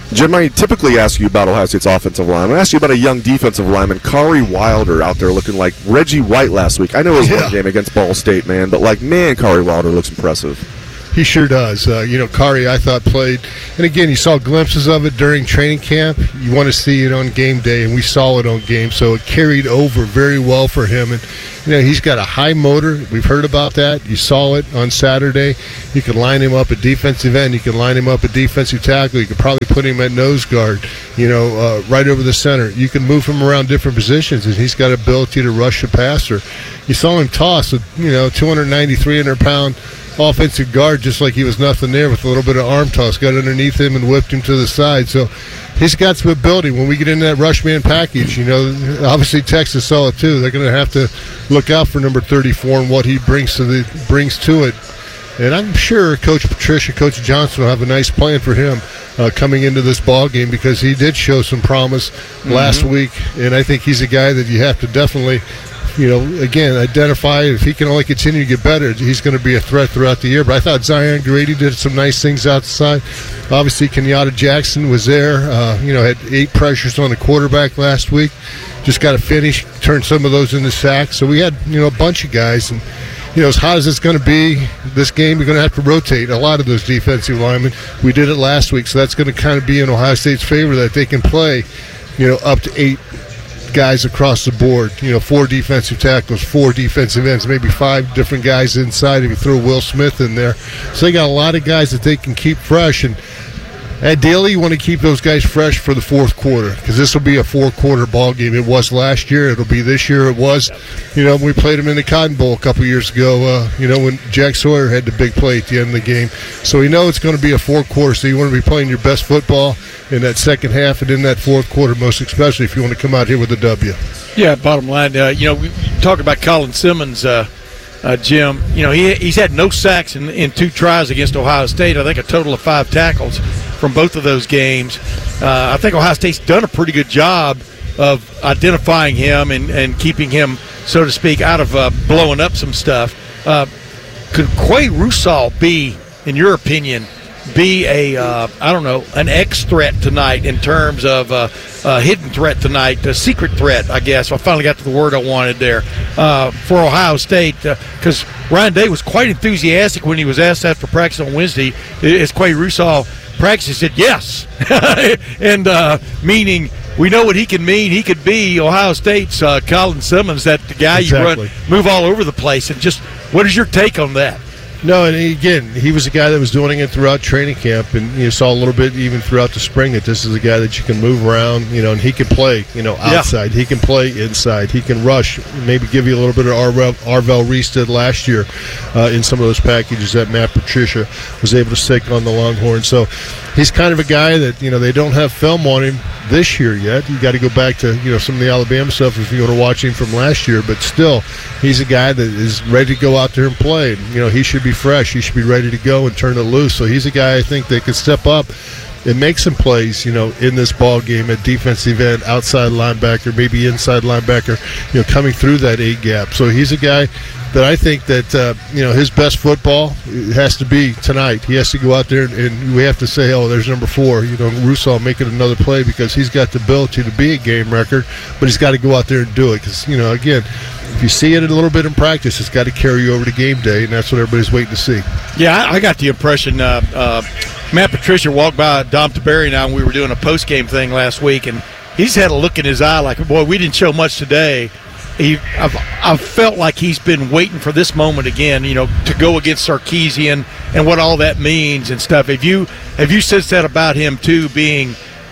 Jim, I typically ask you about Ohio State's offensive line. I'm going to ask you about a young defensive lineman, Kari Wilder, out there looking like Reggie White last week. I know it was one game against Ball State, man, but Kari Wilder looks impressive. He sure does. Kari, I thought, played, and again, you saw glimpses of it during training camp. You want to see it on game day, and we saw it on game, so it carried over very well for him. And he's got a high motor. We've heard about that. You saw it on Saturday. You can line him up at defensive end. You can line him up at defensive tackle. You could probably put him at nose guard, right over the center. You can move him around different positions, and he's got ability to rush the passer. You saw him toss a 290, 300-pound offensive guard just like he was nothing there with a little bit of arm toss. Got underneath him and whipped him to the side. So he's got some ability. When we get into that rush man package, obviously Texas saw it too. They're going to have to look out for number 34 and what he brings to it. And I'm sure Coach Patricia, Coach Johnson will have a nice plan for him coming into this ball game, because he did show some promise last week. And I think he's a guy that you have to definitely identify. If he can only continue to get better, he's going to be a threat throughout the year. But I thought Zion Grady did some nice things outside. Obviously, Kenyatta Jackson was there. Had 8 pressures on the quarterback last week. Just got to finish, turn some of those into sacks. So we had, a bunch of guys. And, as hot as it's going to be this game, we're going to have to rotate a lot of those defensive linemen. We did it last week, so that's going to kind of be in Ohio State's favor, that they can play, up to 8 guys across the board, 4 defensive tackles, 4 defensive ends, maybe 5 different guys inside if you throw Will Smith in there. So they got a lot of guys that they can keep fresh, and ideally you want to keep those guys fresh for the fourth quarter, because this will be a 4-quarter ball game. It was last year. It'll be this year. It was, we played them in the Cotton Bowl a couple years ago, when Jack Sawyer had the big play at the end of the game. So we know it's going to be a 4-quarter, so you want to be playing your best football in that second half and in that fourth quarter, most especially if you want to come out here with a W. Yeah, bottom line, we talk about Colin Simmons, Jim. He's had no sacks in 2 tries against Ohio State. I think a total of 5 tackles from both of those games. I think Ohio State's done a pretty good job of identifying him and keeping him, so to speak, out of blowing up some stuff. Could Quay Russaw be, in your opinion, an X threat tonight in terms of a hidden threat tonight, a secret threat, I guess. I finally got to the word I wanted there for Ohio State, because Ryan Day was quite enthusiastic when he was asked after practice on Wednesday, is Quay Russaw practice? He said yes, and meaning we know what he can mean. He could be Ohio State's Colin Simmons, that the guy you run, move all over the place. And just what is your take on that? No, and again, he was a guy that was doing it throughout training camp, and you saw a little bit even throughout the spring that this is a guy that you can move around, and he can play, outside. Yeah. He can play inside. He can rush, maybe give you a little bit of Arvell Reese did last year in some of those packages that Matt Patricia was able to stick on the Longhorn. So he's kind of a guy that, they don't have film on him this year yet. You got to go back to, some of the Alabama stuff if you want to watch him from last year, but still, he's a guy that is ready to go out there and play. He should be fresh. He should be ready to go and turn it loose. So he's a guy I think that can step up and make some plays, in this ball game at defensive end, outside linebacker, maybe inside linebacker, coming through that 8 gap. So he's a guy that I think that, his best football has to be tonight. He has to go out there and we have to say, oh, there's number 4, Russaw making another play, because he's got the ability to be a game record, but he's got to go out there and do it. Because, again, if you see it a little bit in practice, it's got to carry you over to game day, and that's what everybody's waiting to see. Yeah, I got the impression Matt Patricia walked by Dom Taberry and we were doing a post-game thing last week, and he's had a look in his eye like, boy, we didn't show much today. I've felt like he's been waiting for this moment again, to go against Sarkisian and what all that means and stuff. Have you sensed that about him too, being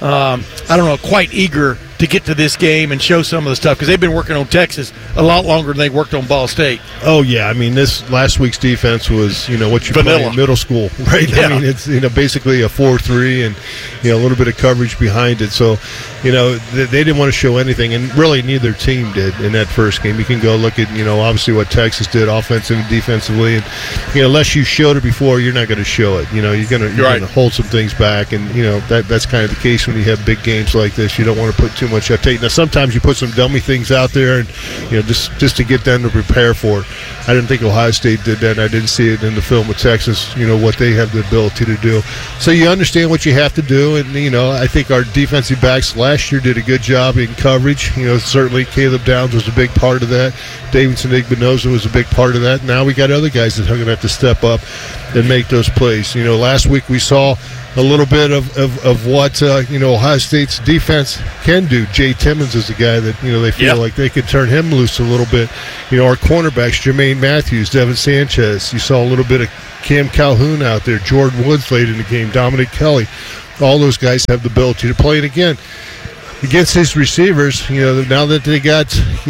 quite eager to get to this game and show some of the stuff, because they've been working on Texas a lot longer than they worked on Ball State. Oh yeah, I mean, this last week's defense was what you play in middle school, right? Yeah. I mean, it's basically a 4-3 and a little bit of coverage behind it. So they didn't want to show anything, and really neither team did in that first game. You can go look at obviously what Texas did offensively and defensively, and unless you showed it before, you're not going to show it. You're going to hold some things back, and that's kind of the case when you have big games like this. You don't want to put too much uptake. Now sometimes you put some dummy things out there, and just to get them to prepare for it. I didn't think Ohio State did that, and I didn't see it in the film with Texas, what they have the ability to do. So you understand what you have to do, and, I think our defensive backs last year did a good job in coverage. Certainly Caleb Downs was a big part of that. Davidson Igbinoza was a big part of that. Now we got other guys that are going to have to step up and make those plays. Last week we saw a little bit of what Ohio State's defense can do. Jay Timmons is a guy that they feel like they could turn him loose a little bit. Our cornerbacks, Jermaine Matthews, Devin Sanchez. You saw a little bit of Cam Calhoun out there. Jordan Woods late in the game. Dominic Kelly. All those guys have the ability to play. And again, against his receivers, now that they got,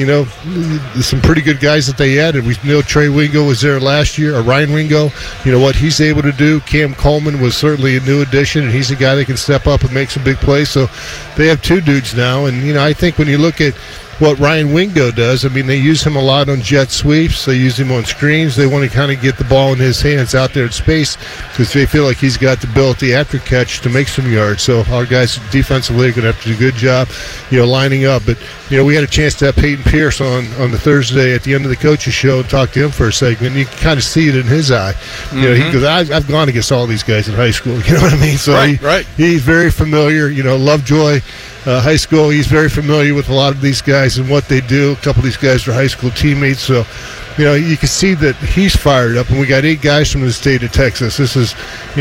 some pretty good guys that they added. We know Trey Wingo was there last year, or Ryan Wingo. What he's able to do. Cam Coleman was certainly a new addition, and he's a guy that can step up and make some big plays. So they have two dudes now. And, I think when you look at what Ryan Wingo does, they use him a lot on jet sweeps. They use him on screens. They want to kind of get the ball in his hands out there in space because they feel like he's got the ability after catch to make some yards. So our guys defensively are going to have to do a good job, lining up. But, we had a chance to have Peyton Pierce on the Thursday at the end of the coaches show and talk to him for a segment. And you can kind of see it in his eye. He goes, I've gone against all these guys in high school. You know what I mean? So he's very familiar. Lovejoy High School, he's very familiar with a lot of these guys and what they do. A couple of these guys are high school teammates. So, you can see that he's fired up. And we got 8 guys from the state of Texas. This is,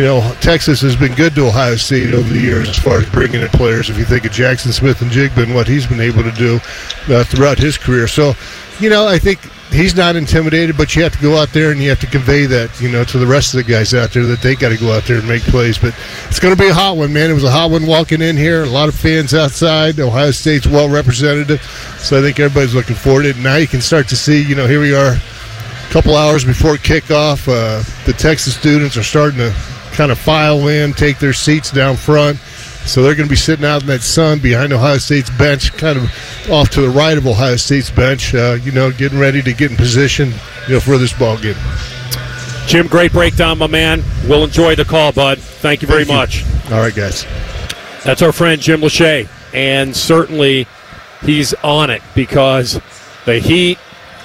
Texas has been good to Ohio State over the years as far as bringing in players. If you think of Jackson Smith and Jigba and what he's been able to do throughout his career. So, I think he's not intimidated, but you have to go out there and you have to convey that, to the rest of the guys out there that they got to go out there and make plays. But it's going to be a hot one, man. It was a hot one walking in here. A lot of fans outside. Ohio State's well represented. So I think everybody's looking forward to it. And now you can start to see, here we are a couple hours before kickoff. The Texas students are starting to kind of file in, take their seats down front. So they're going to be sitting out in that sun behind Ohio State's bench, kind of off to the right of Ohio State's bench, getting ready to get in position, for this ball game. Jim, great breakdown, my man. We'll enjoy the call, bud. Thank you very much. All right, guys. That's our friend Jim Lachey, and certainly he's on it because the heat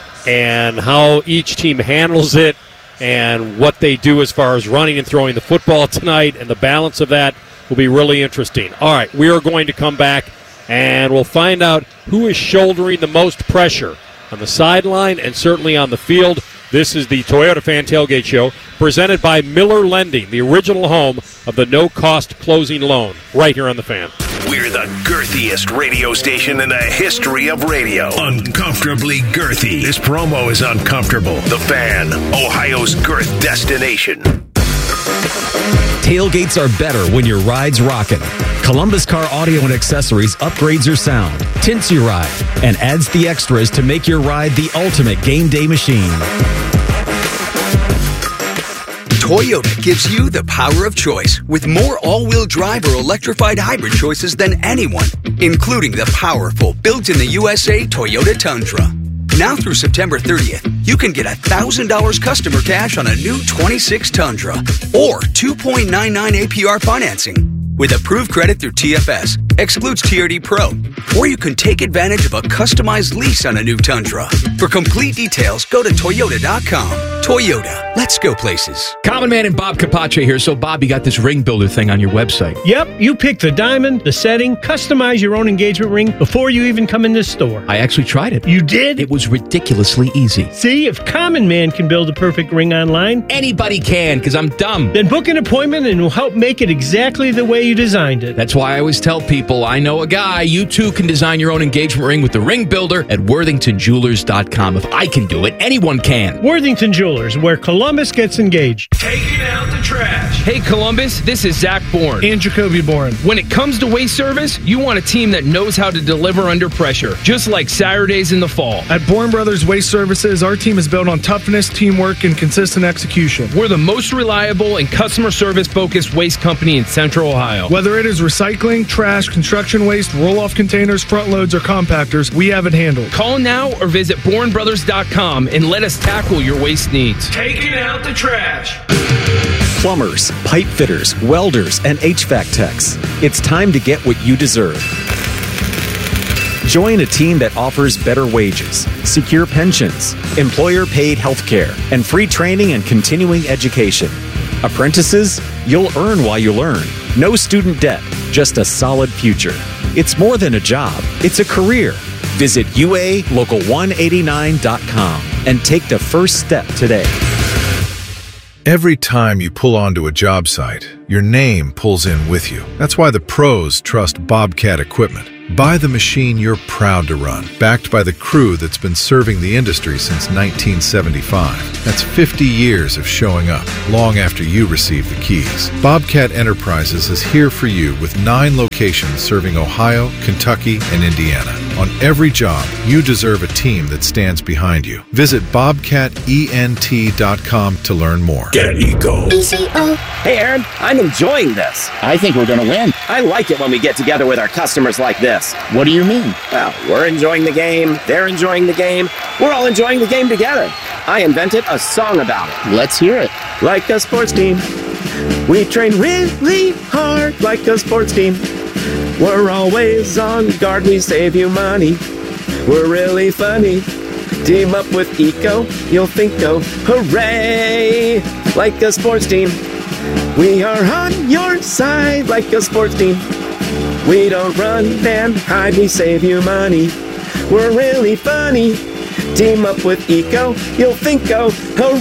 and how each team handles it and what they do as far as running and throwing the football tonight and the balance of that will be really interesting. All right, we are going to come back, and we'll find out who is shouldering the most pressure on the sideline and certainly on the field. This is the Toyota Fan Tailgate Show, presented by Miller Lending, the original home of the no-cost closing loan, right here on The Fan. We're the girthiest radio station in the history of radio. Uncomfortably girthy. This promo is uncomfortable. The Fan, Ohio's girth destination. Tailgates are better when your ride's rocking. Columbus Car Audio and Accessories upgrades your sound, tints your ride, and adds the extras to make your ride the ultimate game day machine. Toyota gives you the power of choice with more all-wheel drive or electrified hybrid choices than anyone, including the powerful built-in-the-USA Toyota Tundra. Now through September 30th, you can get $1,000 customer cash on a new 26 Tundra or 2.99 APR financing. With approved credit through TFS, excludes TRD Pro, or you can take advantage of a customized lease on a new Tundra. For complete details, go to Toyota.com. Toyota, let's go places. Common Man and Bob Capace here. So, Bob, you got this ring builder thing on your website. Yep, you pick the diamond, the setting, customize your own engagement ring before you even come in this store. I actually tried it. You did? It was ridiculously easy. See, if Common Man can build a perfect ring online, anybody can, because I'm dumb. Then book an appointment and we'll help make it exactly the way you designed it. That's why I always tell people, I know a guy. You too can design your own engagement ring with the ring builder at WorthingtonJewelers.com. If I can do it, anyone can. Worthington Jewelers, where Columbus gets engaged. Taking out the trash. Hey, Columbus, this is Zach Bourne. And Jacoby Bourne. When it comes to waste service, you want a team that knows how to deliver under pressure, just like Saturdays in the fall. At Bourne Brothers Waste Services, our team is built on toughness, teamwork, and consistent execution. We're the most reliable and customer service-focused waste company in Central Ohio. Whether it is recycling, trash, construction waste, roll-off containers, front loads, or compactors, we have it handled. Call now or visit BourneBrothers.com and let us tackle your waste needs. Taking out the trash. Plumbers, pipe fitters, welders, and HVAC techs. It's time to get what you deserve. Join a team that offers better wages, secure pensions, employer-paid health care, and free training and continuing education. Apprentices? You'll earn while you learn. No student debt, just a solid future. It's more than a job, it's a career. Visit UALocal189.com and take the first step today. Every time you pull onto a job site, your name pulls in with you. That's why the pros trust Bobcat equipment. Buy the machine you're proud to run, backed by the crew that's been serving the industry since 1975. That's 50 years of showing up, long after you receive the keys. Bobcat Enterprises is here for you with 9 locations serving Ohio, Kentucky, and Indiana. On every job, you deserve a team that stands behind you. Visit bobcatent.com to learn more. Get Eco. Hey, Aaron, I'm enjoying this. I think we're going to win. I like it when we get together with our customers like this. What do you mean? Well, we're enjoying the game. They're enjoying the game. We're all enjoying the game together. I invented a song about it. Let's hear it. Like a sports team, we train really hard like a sports team. We're always on guard, we save you money. We're really funny. Team up with Eco, you'll think, oh, hooray! Like a sports team, we are on your side like a sports team. We don't run and hide, we save you money. We're really funny. Team up with Eco, you'll think, oh,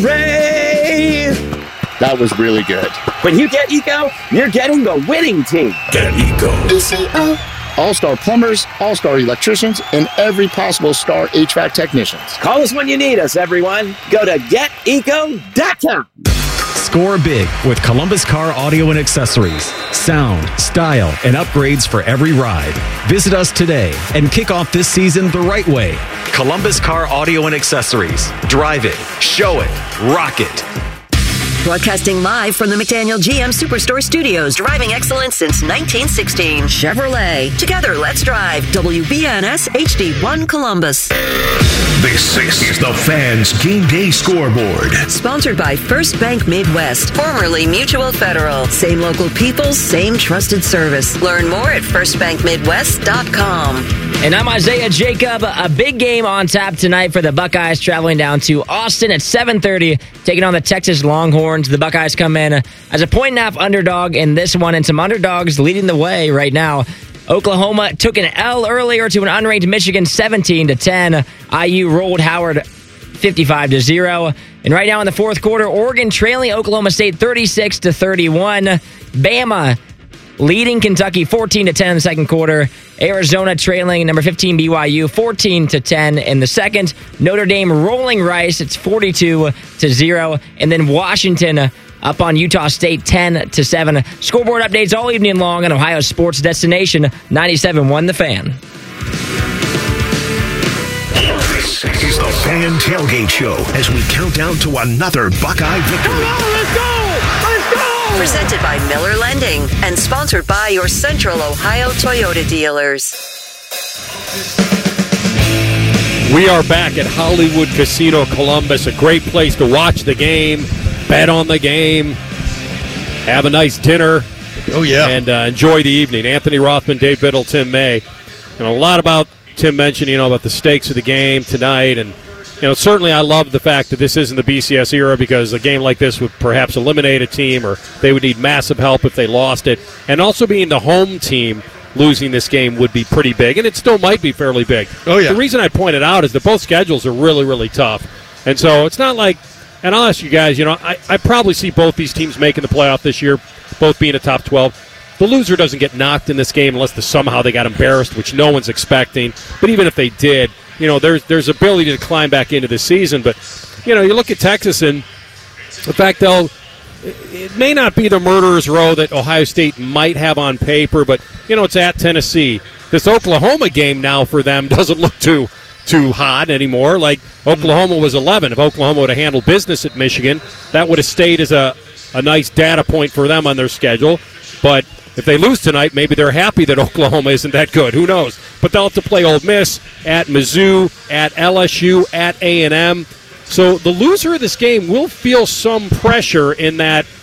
hooray! That was really good. When you get Eco, you're getting the winning team. Get Eco. ECO. All-star plumbers, all-star electricians, and every possible star HVAC technicians. Call us when you need us, everyone. Go to geteco.com. Score big with Columbus Car Audio and Accessories. Sound, style, and upgrades for every ride. Visit us today and kick off this season the right way. Columbus Car Audio and Accessories. Drive it, show it, rock it. Broadcasting live from the McDaniel GM Superstore Studios, driving excellence since 1916. Chevrolet. Together, let's drive. WBNS HD1 Columbus. This is the Fans Game Day Scoreboard. Sponsored by First Bank Midwest, formerly Mutual Federal. Same local people, same trusted service. Learn more at firstbankmidwest.com. And I'm Isaiah Jacob. A big game on tap tonight for the Buckeyes, traveling down to Austin at 7:30, taking on the Texas Longhorns. The Buckeyes come in as a 1.5 underdog in this one, and some underdogs leading the way right now. Oklahoma took an L earlier to an unranked Michigan 17-10. IU rolled Howard 55-0. And right now in the fourth quarter, Oregon trailing Oklahoma State 36-31. Bama leading Kentucky 14-10 in the second quarter. Arizona trailing number 15 BYU 14-10 in the second. Notre Dame rolling Rice, it's 42-0. And then Washington up on Utah State 10-7. Scoreboard updates all evening long on Ohio Sports Destination 97.1 The Fan. This is the Fan Tailgate Show as we count down to another Buckeye victory. Come on, let's go! Let's go! Presented by Miller Lending and sponsored by your Central Ohio Toyota dealers. We are back at Hollywood Casino Columbus, a great place to watch the game, bet on the game, have a nice dinner. Oh, yeah. And enjoy the evening. Anthony Rothman, Dave Biddle, Tim May. And a lot about Tim mentioned, about the stakes of the game tonight. And, certainly I love the fact that this isn't the BCS era, because a game like this would perhaps eliminate a team, or they would need massive help if they lost it. And also being the home team, losing this game would be pretty big, and it still might be fairly big. Oh, yeah. The reason I pointed out is that both schedules are really, really tough. And so it's not like, and I'll ask you guys, I probably see both these teams making the playoff this year, both being a top 12. The loser doesn't get knocked in this game unless somehow they got embarrassed, which no one's expecting. But even if they did, there's ability to climb back into the season. But, you look at Texas, and the fact it may not be the murderer's row that Ohio State might have on paper, but, it's at Tennessee. This Oklahoma game now for them doesn't look too hot anymore. Like, Oklahoma was 11. If Oklahoma would have handled business at Michigan, that would have stayed as a nice data point for them on their schedule. But if they lose tonight, maybe they're happy that Oklahoma isn't that good. Who knows? But they'll have to play Ole Miss, at Mizzou, at LSU, at A&M. So the loser of this game will feel some pressure in that,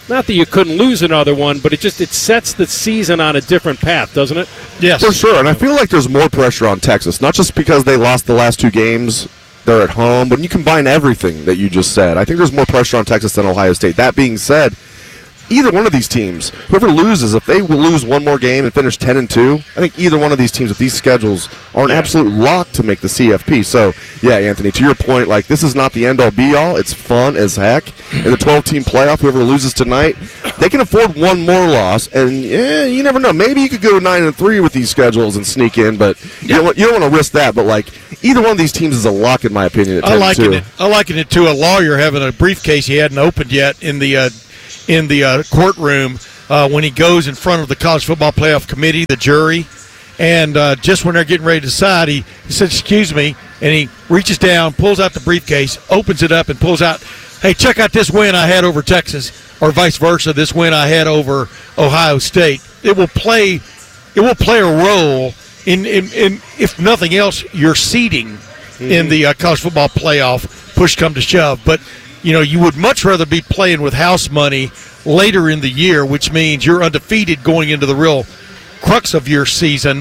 not that you couldn't lose another one, but it sets the season on a different path, doesn't it? Yes. For sure, and I feel like there's more pressure on Texas, not just because they lost the last 2 games, they're at home, but when you combine everything that you just said, I think there's more pressure on Texas than Ohio State. That being said, either one of these teams, whoever loses, if they will lose one more game and finish 10-2, I think either one of these teams with these schedules are an absolute lock to make the CFP. So, yeah, Anthony, to your point, like, this is not the end-all, be-all. It's fun as heck. In the 12-team playoff, whoever loses tonight, they can afford one more loss, and, yeah, you never know. Maybe you could go 9-3 with these schedules and sneak in, but you don't want to risk that. But, like, either one of these teams is a lock, in my opinion, at 10-2. I liken it to a lawyer having a briefcase he hadn't opened yet in the courtroom when he goes in front of the College Football Playoff Committee, the jury, and just when they're getting ready to decide, he says, "Excuse me," and he reaches down, pulls out the briefcase, opens it up, and pulls out, "Hey, check out this win I had over Texas," or vice versa, this win I had over Ohio State. It will play a role in if nothing else, your seeding in the College Football Playoff, push come to shove. But you would much rather be playing with house money later in the year, which means you're undefeated going into the real crux of your season,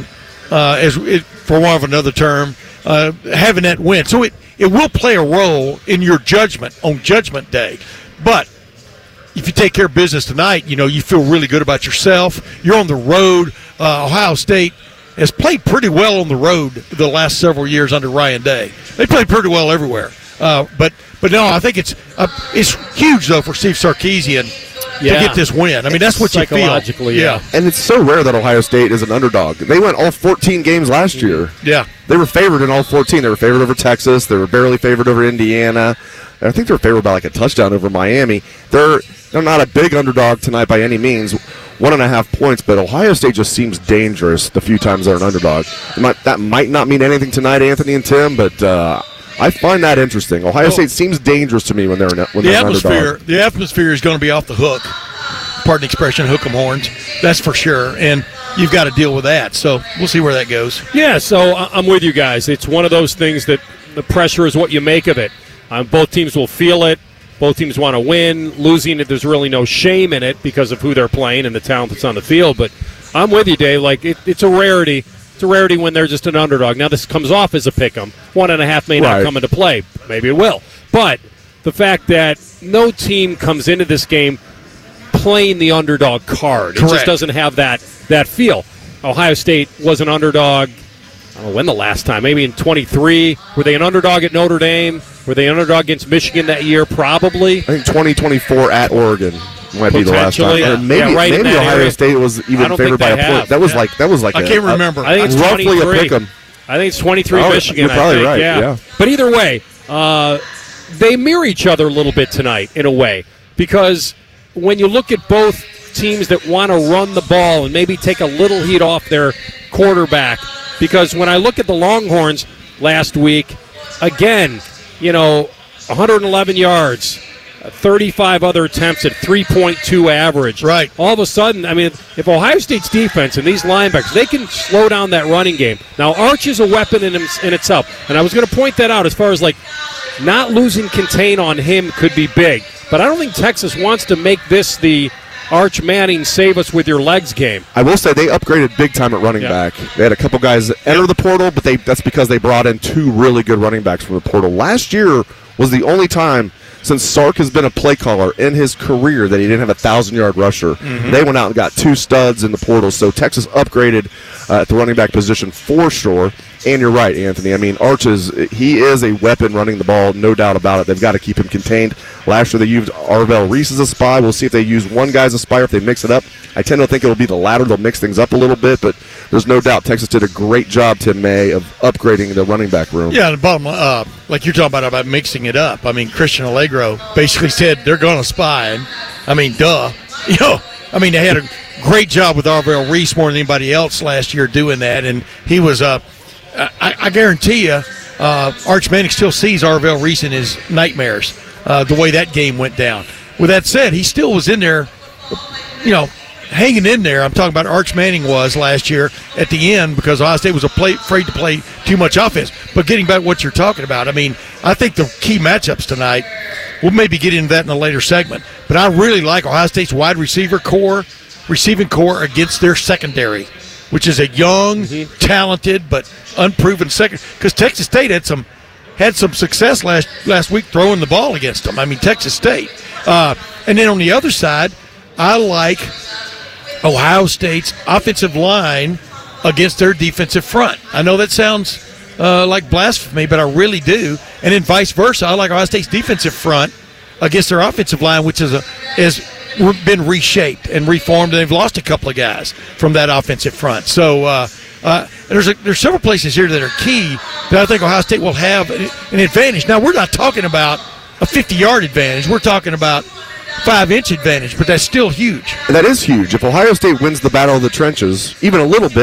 for want of another term, having that win. So it will play a role in your judgment on Judgment Day. But if you take care of business tonight, you feel really good about yourself. You're on the road. Ohio State has played pretty well on the road the last several years under Ryan Day. They played pretty well everywhere. But no, I think it's huge, though, for Steve Sarkisian to get this win. I mean, that's what you feel. Psychologically, yeah. And it's so rare that Ohio State is an underdog. They went all 14 games last year. Yeah. They were favored in all 14. They were favored over Texas. They were barely favored over Indiana. I think they were favored by like a touchdown over Miami. They're not a big underdog tonight by any means, 1.5 points, but Ohio State just seems dangerous the few times they're an underdog. That might not mean anything tonight, Anthony and Tim, but I find that interesting. Ohio State seems dangerous to me when they're an underdog. The atmosphere is going to be off the hook. Pardon the expression, hook 'em horns. That's for sure. And you've got to deal with that. So we'll see where that goes. Yeah, so I'm with you guys. It's one of those things that the pressure is what you make of it. Both teams will feel it. Both teams want to win. Losing it, there's really no shame in it because of who they're playing and the talent that's on the field. But I'm with you, Dave. Like, it's a rarity. It's a rarity when they're just an underdog. Now, this comes off as a pick-em. 1.5 may not come into play. Maybe it will. But the fact that no team comes into this game playing the underdog card. It just doesn't have that feel. Ohio State was an underdog, I don't know when the last time, maybe in 23. Were they an underdog at Notre Dame? Were they an underdog against Michigan that year? Probably. I think 2024 at Oregon might be the last time. Yeah. Maybe Ohio State was even favored by a point. That was like I can't remember. I think it's roughly 23. a pick 'em. I think it's 23 Michigan. You're probably right. Yeah. But either way, they mirror each other a little bit tonight in a way, because when you look at both teams that want to run the ball and maybe take a little heat off their quarterback, because when I look at the Longhorns last week, again, 111 yards, 35 other attempts at 3.2 average. Right. All of a sudden, I mean, if Ohio State's defense and these linebackers, they can slow down that running game. Now, Arch is a weapon in itself, and I was going to point that out as far as, like, not losing contain on him could be big. But I don't think Texas wants to make this the Arch Manning save us with your legs game. I will say they upgraded big time at running back. They had a couple guys enter the portal, but that's because they brought in 2 really good running backs from the portal. Last year was the only time since Sark has been a play caller in his career that he didn't have a 1,000-yard rusher. Mm-hmm. They went out and got 2 studs in the portal, so Texas upgraded at the running back position for sure. And you're right, Anthony. I mean, Arch he is a weapon running the ball, no doubt about it. They've got to keep him contained. Last year they used Arvell Reese as a spy. We'll see if they use one guy as a spy or if they mix it up. I tend to think it'll be the latter. They'll mix things up a little bit, but there's no doubt Texas did a great job, Tim May, of upgrading the running back room. Yeah, the bottom, like you're talking about mixing it up. I mean, Christian Allegro basically said they're going to spy. And, I mean, duh. They had a great job with Arvell Reese more than anybody else last year doing that, and he was I guarantee you, Arch Manning still sees Arvell Reese in his nightmares, the way that game went down. With that said, he still was in there, hanging in there. I'm talking about Arch Manning was last year at the end because Ohio State was afraid to play too much offense. But getting back to what you're talking about, I mean, I think the key matchups tonight, we'll maybe get into that in a later segment. But I really like Ohio State's wide receiving core against their secondary, which is a young, talented, but unproven second. Because Texas State had some success last week throwing the ball against them. I mean, Texas State. And then on the other side, I like Ohio State's offensive line against their defensive front. I know that sounds like blasphemy, but I really do. And then vice versa, I like Ohio State's defensive front against their offensive line, which has been reshaped and reformed, and they've lost a couple of guys from that offensive front. So there's several places here that are key that I think Ohio State will have an advantage. Now, we're not talking about a 50-yard advantage. We're talking about 5-inch advantage, but that's still huge. And that is huge. If Ohio State wins the battle of the trenches, even a little bit,